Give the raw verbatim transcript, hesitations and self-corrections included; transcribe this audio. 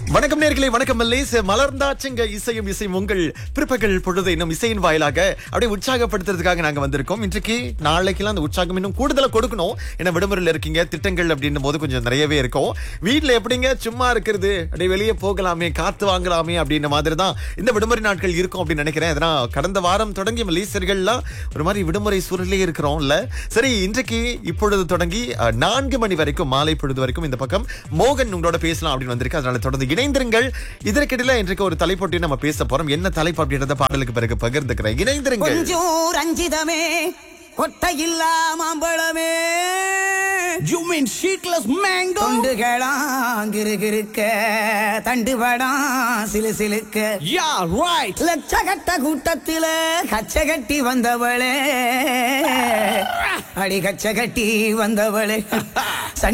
வணக்கம் நேர்களே, வணக்கம் மல்லேஸ். மலர்ந்தாச்சுங்க இசையும் இசையும் உங்கள் பிற்பகல் பொழுது இன்னும் இசையின் வாயிலாக அப்படியே உற்சாகப்படுத்துறதுக்காக நாங்க வந்திருக்கோம். இன்றைக்கு நாளைக்கெல்லாம் அந்த உற்சாகம் இன்னும் கூடுதலா கொடுக்கணும். ஏன்னா விடுமுறையில் இருக்கீங்க, திட்டங்கள் அப்படின்னும் போது கொஞ்சம் நிறையவே இருக்கும். வீட்டுல எப்படிங்க சும்மா இருக்கிறது, அப்படியே வெளியே போகலாமே, காத்து வாங்கலாமே அப்படின்ற மாதிரி தான் இந்த விடுமுறை நாட்கள் இருக்கும் அப்படின்னு நினைக்கிறேன். அதனால் கடந்த வாரம் தொடங்கி மலேசியர்கள்லாம் ஒரு மாதிரி விடுமுறை சூழலே இருக்கிறோம்ல. சரி, இன்றைக்கு இப்பொழுது தொடங்கி அஹ், நான்கு மணி வரைக்கும், மாலை பொழுது வரைக்கும் இந்த பக்கம் மோகன் உங்களோட பேசலாம் அப்படின்னு வந்திருக்கு. அதனால தொடர்ந்து இணைந்திருங்கள். இதற்கிடையில இன்றைக்கு ஒரு தலைப்பொட்டி நம்ம பேச போறோம். என்ன தலைப்பு அப்படின்றத பாடலுக்கு பிறகு பகிர்ந்துக்கிறேன். இணைந்திருங்கள். கொஞ்சம் ரஞ்சிதமே கொட்டையில்லா மாம்பழமே. You mean sheetless mango? தொண்டுகளாம் கிருகிருக்க தண்டுபடாம் சிலு சிலுக்க. Yeah, right. லட்சகட்ட கூட்டத்தில கச்ச கட்டி வந்தவளே, அடி கச்ச கட்டி வந்தவளே.